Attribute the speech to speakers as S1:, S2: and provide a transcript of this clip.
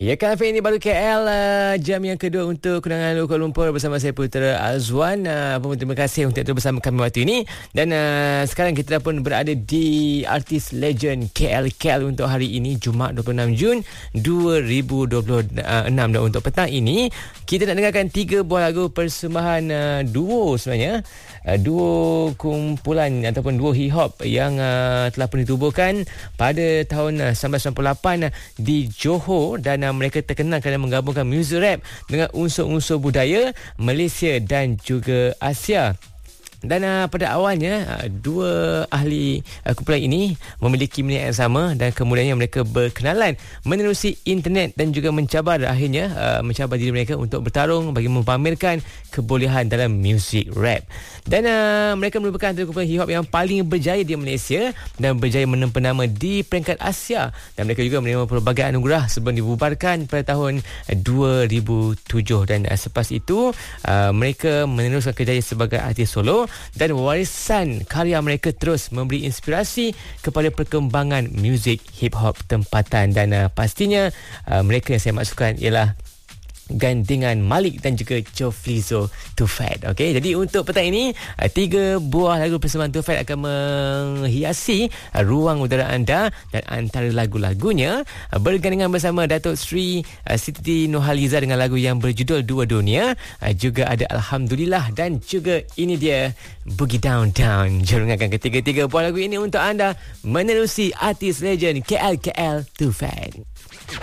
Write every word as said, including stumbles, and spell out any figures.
S1: Ya, Cafe ini baru K L, uh, jam yang kedua untuk Kenangan Kuala Lumpur bersama saya Putera Azwan. Uh, terima kasih untuk terus bersama kami waktu ini. Dan uh, sekarang kita pun berada di Artis Legend K L K L untuk hari ini, Jumaat dua puluh enam Jun dua ribu dua puluh enam. Dan untuk petang ini kita nak dengarkan tiga buah lagu persembahan uh, duo sebenarnya. Uh, duo kumpulan ataupun duo hip hop yang uh, telah pun ditubuhkan pada tahun uh, seribu sembilan ratus sembilan puluh lapan uh, di Johor, dan uh, mereka terkenal kerana menggabungkan muzik rap dengan unsur-unsur budaya Malaysia dan juga Asia. Dan uh, pada awalnya uh, dua ahli uh, kumpulan ini memiliki minat yang sama, dan kemudiannya mereka berkenalan menerusi internet dan juga mencabar akhirnya uh, mencabar diri mereka untuk bertarung bagi mempamerkan kebolehan dalam muzik rap. Dan uh, mereka merupakan antara kumpulan hip hop yang paling berjaya di Malaysia dan berjaya menempa nama di peringkat Asia, dan mereka juga menerima pelbagai anugerah sebelum dibubarkan pada tahun dua ribu tujuh. Dan uh, selepas itu uh, mereka meneruskan kerjaya sebagai artis solo, dan warisan karya mereka terus memberi inspirasi kepada perkembangan muzik hip hop tempatan. Dan uh, pastinya uh, mereka yang saya maksudkan ialah gandingan Malik dan juga Joflizo Tufat. Okey, jadi untuk petang ini uh, tiga buah lagu persembahan Tufat akan menghiasi uh, ruang udara anda, dan antara lagu-lagunya uh, bergandingan bersama Datuk Sri uh, Siti Nurhaliza dengan lagu yang berjudul Dua Dunia, uh, juga ada Alhamdulillah, dan juga ini dia Boogie Down Down. Jom dengarkan ketiga-tiga buah lagu ini untuk anda menerusi Artis Legend K L K L Tufat.